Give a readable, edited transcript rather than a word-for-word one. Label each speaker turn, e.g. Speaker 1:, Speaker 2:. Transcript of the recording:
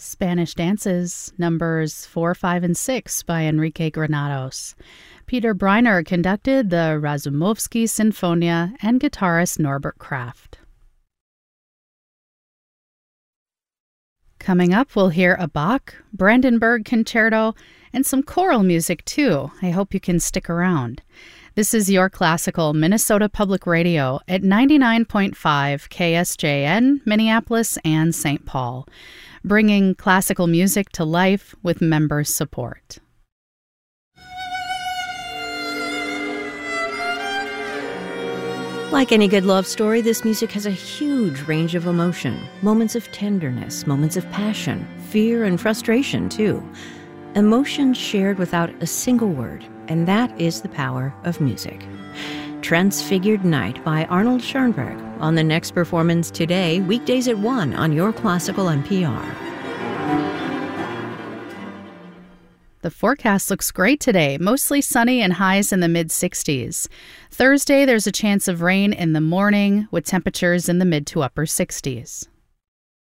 Speaker 1: Spanish Dances, numbers 4, 5, and 6 by Enrique Granados. Peter Breiner conducted the Razumovsky Sinfonia and guitarist Norbert Kraft. Coming up, we'll hear a Bach, Brandenburg Concerto, and some choral music too. I hope you can stick around. This is Your Classical Minnesota Public Radio at 99.5 KSJN, Minneapolis and St. Paul, bringing classical music to life with member support.
Speaker 2: Like any good love story, this music has a huge range of emotion. Moments of tenderness, moments of passion, fear and frustration too. Emotions shared without a single word, and that is the power of music. Transfigured Night by Arnold Schoenberg on the next performance today, weekdays at 1 on Your Classical NPR.
Speaker 1: The forecast looks great today, mostly sunny and highs in the mid-60s. Thursday, there's a chance of rain in the morning with temperatures in the mid to upper 60s.